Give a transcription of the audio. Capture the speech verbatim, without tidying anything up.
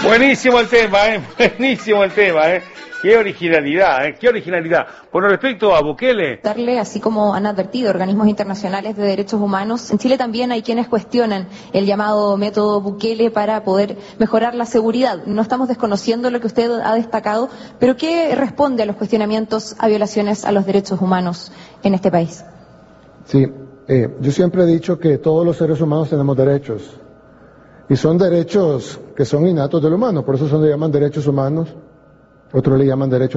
Buenísimo el tema, ¿eh? Buenísimo el tema, ¿eh? Qué originalidad, ¿eh? Qué originalidad. Bueno, respecto a Bukele... Darle, así como han advertido organismos internacionales de derechos humanos, en Chile también hay quienes cuestionan el llamado método Bukele para poder mejorar la seguridad. No estamos desconociendo lo que usted ha destacado, pero ¿qué responde a los cuestionamientos a violaciones a los derechos humanos en este país? Sí, eh, yo siempre he dicho que todos los seres humanos tenemos derechos. Y son derechos que son innatos del humano, por eso se le llaman derechos humanos, otros le llaman derechos